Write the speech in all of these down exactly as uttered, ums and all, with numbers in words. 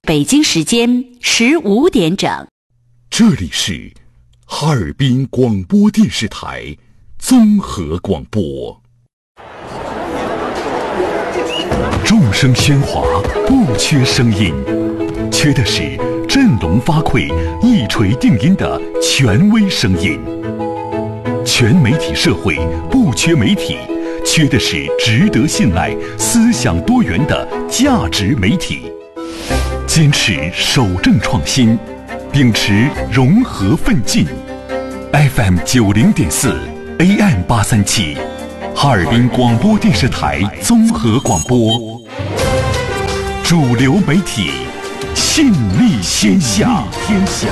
北京时间十五点整。 这里是哈尔滨广播电视台综合广播。众声喧哗，不缺声音，缺的是振聋发聩、一锤定音的权威声音。全媒体社会不缺媒体，缺的是值得信赖、思想多元的价值媒体。坚持守正创新，秉持融合奋进。F M 九零点四 A M 八三七，哈尔滨广播电视台综合广播，主流媒体，信力天下。天下。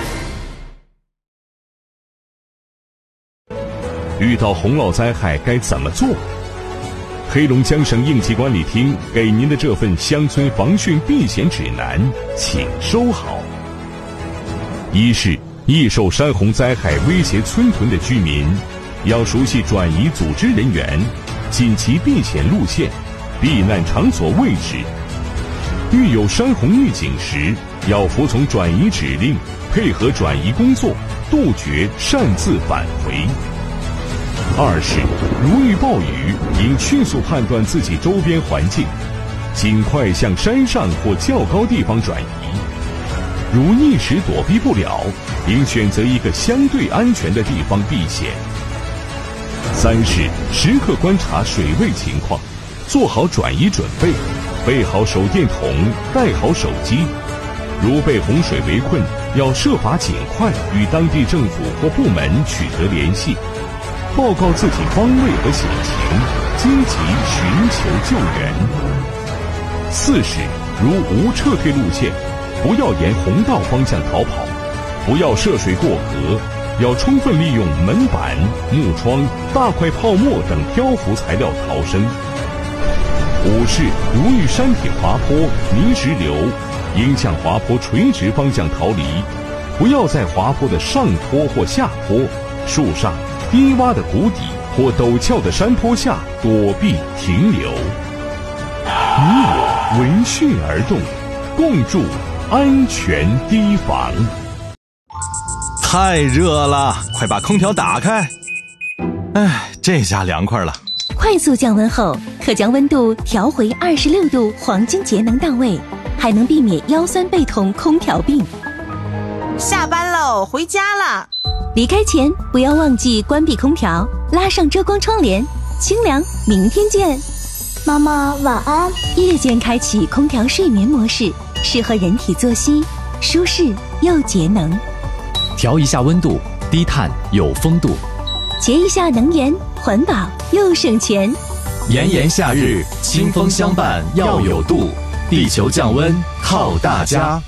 遇到洪涝灾害该怎么做？黑龙江省应急管理厅给您的这份乡村防汛避险指南，请收好。一是易受山洪灾害威胁村屯的居民，要熟悉转移组织人员、紧急避险路线、避难场所位置。遇有山洪预警时，要服从转移指令，配合转移工作，杜绝擅自返回。二是如遇暴雨，应迅速判断自己周边环境，尽快向山上或较高地方转移。如一时躲避不了，应选择一个相对安全的地方避险。三是时刻观察水位情况，做好转移准备，备好手电筒，带好手机。如被洪水围困，要设法尽快与当地政府或部门取得联系，报告自己方位和险情，积极寻求救援。四是如无撤退路线，不要沿洪道方向逃跑，不要涉水过河，要充分利用门板、木窗、大块泡沫等漂浮材料逃生。五是如遇山体滑坡、泥石流，应向滑坡垂直方向逃离，不要在滑坡的上坡或下坡、树上、低洼的谷底或陡峭的山坡下躲避停留。你我闻讯而动，共筑安全堤防。 太热了，快把空调打开。哎，这下凉快了。 快速降温后，可将温度调回二十六度，黄金节能到位，还能避免腰酸背痛、空调病。 下班喽，回家了。 离开前不要忘记关闭空调，拉上遮光窗帘，清凉。明天见。 妈妈晚安。 夜间开启空调睡眠模式，适合人体作息，舒适又节能。 调一下温度，低碳有风度。 节一下能源，环保又省钱。 炎炎夏日，清风相伴要有度，地球降温靠大家。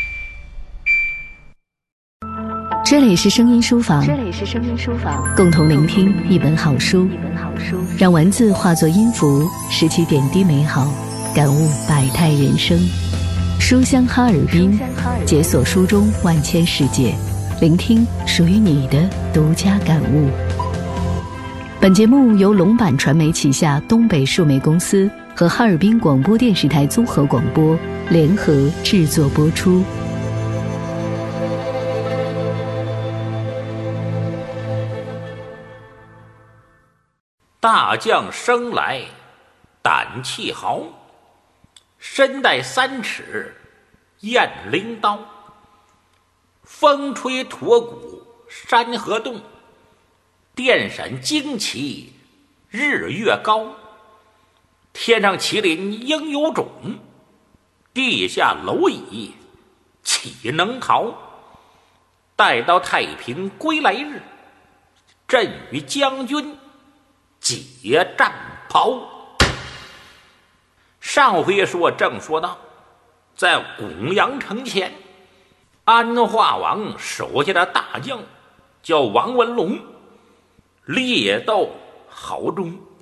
这里是声音书房， 这里是声音书房， 共同聆听一本好书， 一本好书， 让文字化作音符，拾起点滴美好，感悟百态人生。书香哈尔滨，解锁书中万千世界，聆听属于你的独家感悟。本节目由龙板传媒旗下东北数媒公司和哈尔滨广播电视台综合广播联合制作播出。 大将生来胆气豪，身带三尺雁翎刀。风吹驼骨山河动，电闪旌旗日月高。天上麒麟应有种，地下蝼蚁岂能逃？待到太平归来日，朕与将军解战袍。上回说正说到，在拱阳城前，安化王手下的大将叫王文龙，猎斗壕中